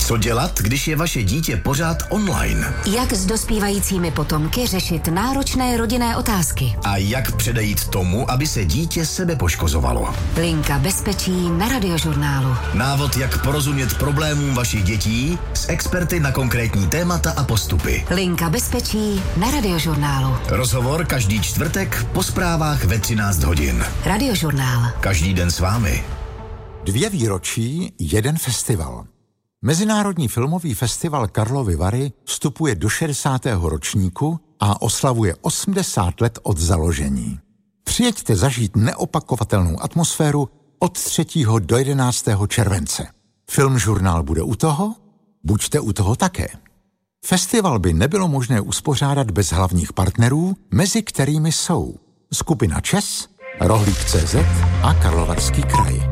Co dělat, když je vaše dítě pořád online? Jak s dospívajícími potomky řešit náročné rodinné otázky? A jak předejít tomu, aby se dítě sebe poškozovalo? Linka bezpečí na Radiožurnálu. Návod, jak porozumět problémům vašich dětí s experty na konkrétní témata a postupy. Linka bezpečí na Radiožurnálu. Rozhovor každý čtvrtek po zprávách ve 13 hodin. Radiožurnál. Každý den s vámi. 2 výročí, 1 festival. Mezinárodní filmový festival Karlovy Vary vstupuje do 60. ročníku a oslavuje 80 let od založení. Přijeďte zažít neopakovatelnou atmosféru od 3. do 11. července. Filmžurnál bude u toho? Buďte u toho také. Festival by nebylo možné uspořádat bez hlavních partnerů, mezi kterými jsou skupina ČES, Rohlík.cz a Karlovarský kraj.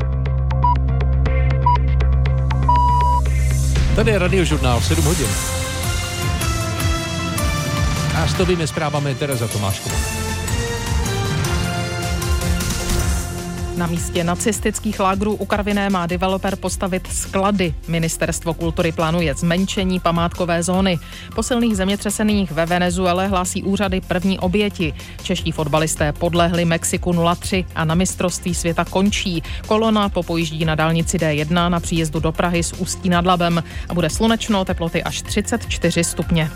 Tady je Radiožurnál 7 hodin. A s novými zprávami Tereza Tomášková. Na místě nacistických lágrů u Karviné má developer postavit sklady. Ministerstvo kultury plánuje zmenšení památkové zóny. Po silných zemětřeseních ve Venezuele hlásí úřady první oběti. Čeští fotbalisté podlehli Mexiku 0-3 a na mistrovství světa končí. Kolona popojíždí na dálnici D1 na příjezdu do Prahy z Ústí nad Labem a bude slunečno, teploty až 34 stupně.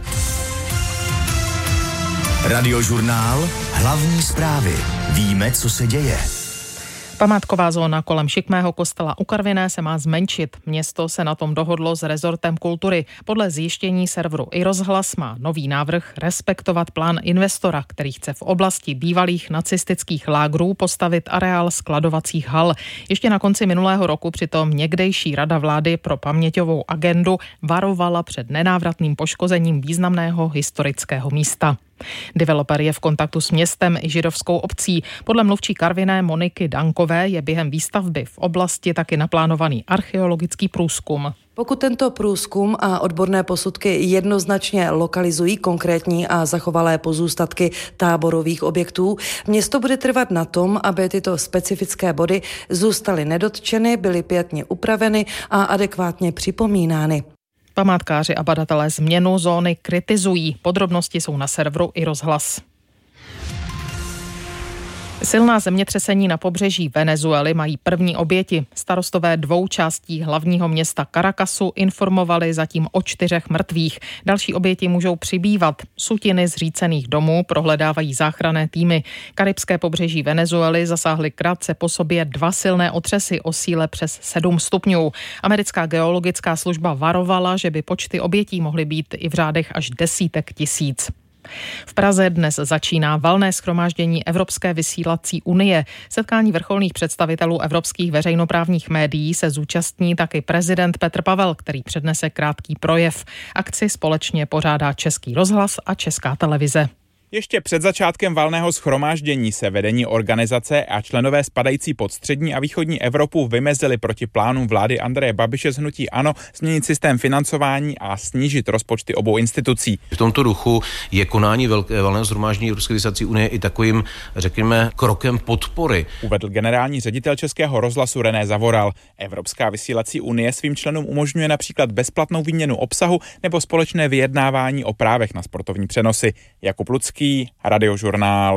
Radiožurnál, hlavní zprávy. Víme, co se děje. Památková zóna kolem šikmého kostela u Karviné se má zmenšit. Město se na tom dohodlo s rezortem kultury. Podle zjištění serveru iRozhlas má nový návrh respektovat plán investora, který chce v oblasti bývalých nacistických lágrů postavit areál skladovacích hal. Ještě na konci minulého roku přitom někdejší Rada vlády pro paměťovou agendu varovala před nenávratným poškozením významného historického místa. Developer je v kontaktu s městem i židovskou obcí. Podle mluvčí Karviné Moniky Dankové je během výstavby v oblasti taky naplánovaný archeologický průzkum. Pokud tento průzkum a odborné posudky jednoznačně lokalizují konkrétní a zachovalé pozůstatky táborových objektů, město bude trvat na tom, aby tyto specifické body zůstaly nedotčeny, byly pěkně upraveny a adekvátně připomínány. Památkáři a badatelé změnu zóny kritizují. Podrobnosti jsou na serveru iRozhlas. Silná zemětřesení na pobřeží Venezuely mají první oběti. Starostové 2 částí hlavního města Caracasu informovali zatím o 4 mrtvých. Další oběti můžou přibývat. Sutiny zřícených domů prohledávají záchranné týmy. Karibské pobřeží Venezuely zasáhly krátce po sobě 2 silné otřesy o síle přes 7 stupňů. Americká geologická služba varovala, že by počty obětí mohly být i v řádech až desítek tisíc. V Praze dnes začíná valné shromáždění Evropské vysílací unie. Setkání vrcholných představitelů evropských veřejnoprávních médií se zúčastní taky prezident Petr Pavel, který přednese krátký projev. Akci společně pořádá Český rozhlas a Česká televize. Ještě před začátkem valného shromáždění se vedení organizace a členové spadající pod střední a východní Evropu vymezili proti plánům vlády Andreje Babiše z hnutí ANO změnit systém financování a snížit rozpočty obou institucí. V tomto duchu je konání valného shromáždění Evropské vysílací unie i takovým, řekněme, krokem podpory. Uvedl generální ředitel Českého rozhlasu René Zavoral. Evropská vysílací unie svým členům umožňuje například bezplatnou výměnu obsahu nebo společné vyjednávání o právech na sportovní přenosy. Jakub Lucký, Radiožurnál.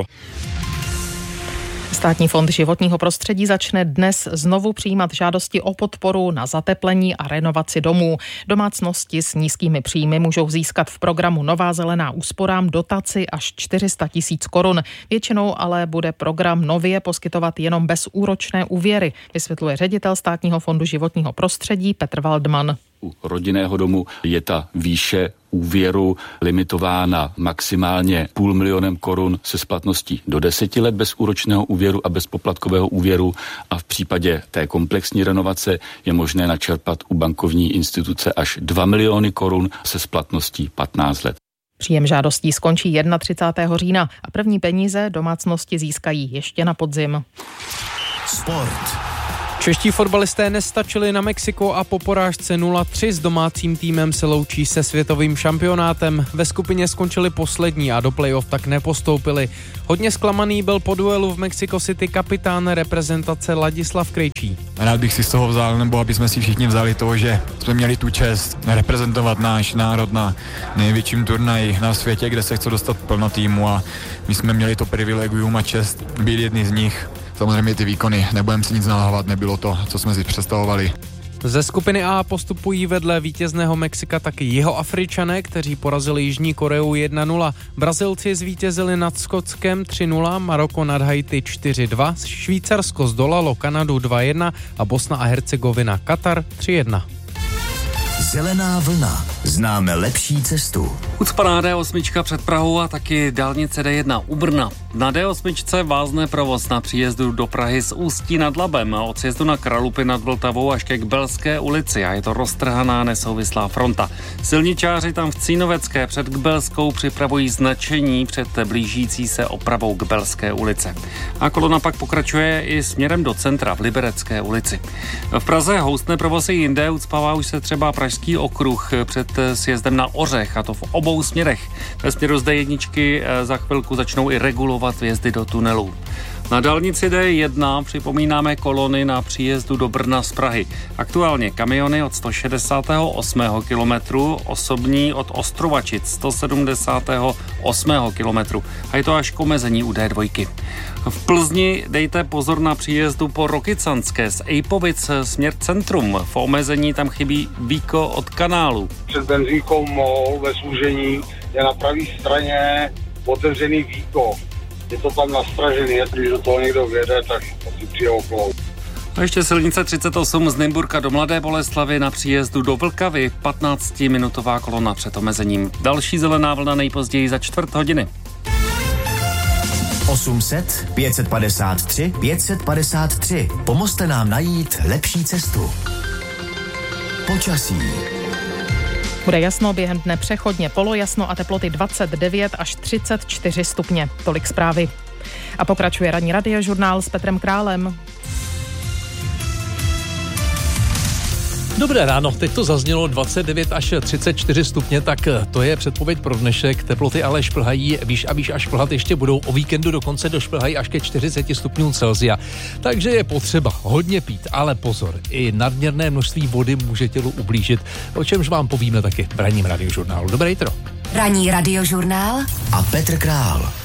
Státní fond životního prostředí začne dnes znovu přijímat žádosti o podporu na zateplení a renovaci domů. Domácnosti s nízkými příjmy můžou získat v programu Nová zelená úsporám dotaci až 400 000 korun. Většinou ale bude program nově poskytovat jenom bezúročné úvěry, vysvětluje ředitel Státního fondu životního prostředí Petr Waldman. U rodinného domu je ta výše úvěru limitována maximálně 500 000 korun se splatností do 10 let bezúročného úvěru a bezpoplatkového úvěru a v případě té komplexní renovace je možné načerpat u bankovní instituce až 2 miliony korun se splatností 15 let. Příjem žádostí skončí 31. října a první peníze domácnosti získají ještě na podzim. Sport. Čeští fotbalisté nestačili na Mexiko a po porážce 0-3 s domácím týmem se loučí se světovým šampionátem. Ve skupině skončili poslední a do playoff tak nepostoupili. Hodně zklamaný byl po duelu v Mexico City kapitán reprezentace Ladislav Krejčí. Rád bych si z toho vzal, nebo aby jsme si všichni vzali to, že jsme měli tu čest reprezentovat náš národ na největším turnaji na světě, kde se chce dostat plno týmu, a my jsme měli to privilegium a čest být jedni z nich. Samozřejmě ty výkony, nebudeme si nic nalhávat, nebylo to, co jsme si představovali. Ze skupiny A postupují vedle vítězného Mexika taky Jihoafričané, kteří porazili Jižní Koreu 1-0. Brazilci zvítězili nad Skotskem 3-0, Maroko nad Haiti 4-2, Švýcarsko zdolalo Kanadu 2-1 a Bosna a Hercegovina Katar 3-1. Zelená vlna. Známe lepší cestu. Ucpaná D8 před Prahou a taky dálnice D1 u Brna. Na D8 vázne provoz na příjezdu do Prahy z Ústí nad Labem a od sjezdu na Kralupy nad Vltavou až ke Kbelské ulici a je to roztrhaná nesouvislá fronta. Silničáři tam v Cínovecké před Kbelskou připravují značení před blížící se opravou Kbelské ulice. A kolona pak pokračuje i směrem do centra v Liberecké ulici. V Praze houstne provoz i jinde, ucpává už se třeba Pražský okruh před sjezdem na Ořech, a to v obou směrech. Ve směru z D1 za chvilku začnou i regulovat vjezdy do tunelů. Na dálnici D1 připomínáme kolony na příjezdu do Brna z Prahy. Aktuálně kamiony od 168. kilometru, osobní od Ostrovačic 178. kilometru a je to až k omezení u D2. V Plzni dejte pozor na příjezdu po Rokycanské z Ejpovic směr centrum. V omezení tam chybí Víko od kanálu. Před benzínkou MOL ve Služení je na pravé straně otevřený Víko. Je to tam nastražený, když do toho někdo vjede, tak asi přijde okolo. A ještě silnice 38 z Nymburka do Mladé Boleslavi na příjezdu do Vlkavy, 15-minutová kolona před omezením. Další zelená vlna nejpozději za 4 hodiny. 800 553 553. Pomozte nám najít lepší cestu. Počasí. Bude jasno, během dne přechodně polojasno a teploty 29 až 34 stupně. Tolik zprávy. A pokračuje ranní radiožurnál s Petrem Králem. Dobré ráno, teď to zaznělo 29 až 34 stupně, tak to je předpověď pro dnešek. Teploty ale šplhají, výš a výš a šplhat ještě budou. O víkendu dokonce došplhají až ke 40 stupňům Celsia. Takže je potřeba hodně pít, ale pozor, i nadměrné množství vody může tělu ublížit, o čemž vám povíme taky v ranním radiožurnálu. Dobré jitro. Ranní radiožurnál a Petr Král.